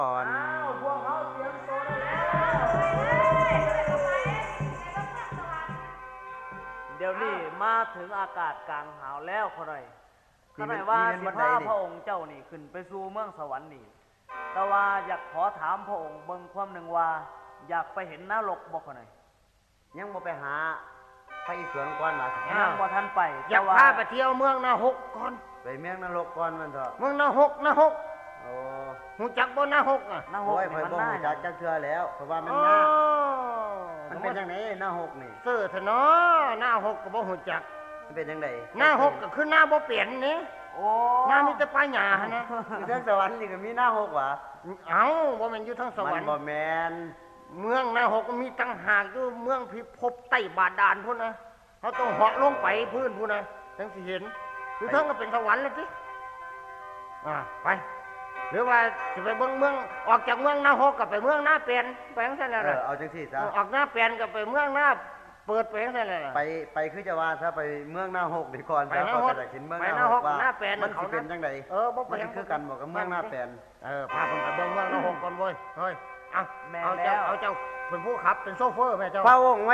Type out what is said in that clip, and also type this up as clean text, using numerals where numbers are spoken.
ก่อนอ้าวพวกเขาเตรียมตัวได้แล้วเดี๋ยวนี้มาถึงอากาศกลางหาวแล้วเขาหน่อยเขาหน่อยว่าสิพาพระองค์เจ้านี่ขึ้นไปสู่เมืองสวรรค์นี่แต่ว่าอยากขอถามพระองค์เบิ่งความหนึ่งว่าอยากไปเห็นนรกบ่เขาหน่อยยังบ่ไปหาไปอีสวนก่อนล่ะยังบ่ทันไปอยากพาไปเที่ยวเมืองนาหกก่อนไปเมืองนรกก่อนมันเถอะเมืองนาหกโอ้หูจักบ่นาหกอ่ะนาหกโอ้ยข่อยบ่ฮู้จักจักเทื่อแล้วเพราะว่ามันน่ามันเป็นจังได๋หน้าหกนี่เสื้อเถอะเนาะนาหกก็บ่หูจักมันเป็นจังได๋นาหกก็คือหน้าบ่เปลี่ยนนี่โอ้หน้ามีแต่ปลาหญ้านะอยู่ทางสวรรค์นี่ก็มีหน้าหกหวะเอ้าบ่แม่นอยู่ทางสวรรค์มันบ่แม่นเมืองนาหกมีตั้งหากอยู่เมืองพิภพใต้บาดาลพุ่นนะเฮาต้องเหาะลงไปพื้นพุ่นนะจังสิเห็นอยู่ทางก็เป็นสวรรค์แล้วติไปหรือว่าสิไปเบิ่งเมืองออกจากเมืองนาหกก็ไปเมืองนาเปลี่ยนไปจังซั่นแหละเอาจังซี่ซะออกนาเปลี่ยนก็ไปเมืองนาเปิดไปจังซั่นแหละไปคือจะว่าถ้าไปเมืองหน้าหกดีก่อนไปนาหกจะเห็นเมืองไปหนาน้าหหกกว่านาเปลี่ยนมันสิเป็นจังได๋บ่ไปคือกันบ่กับเมืองหน้าแปลนพาเพิ่นไปเบิ่งเมืองนาหกก่อนเว้ยเฮ้ยเอาเจ้าเป็นผู้ขับเป็นโชเฟอร์แม่เจ้าพระองค์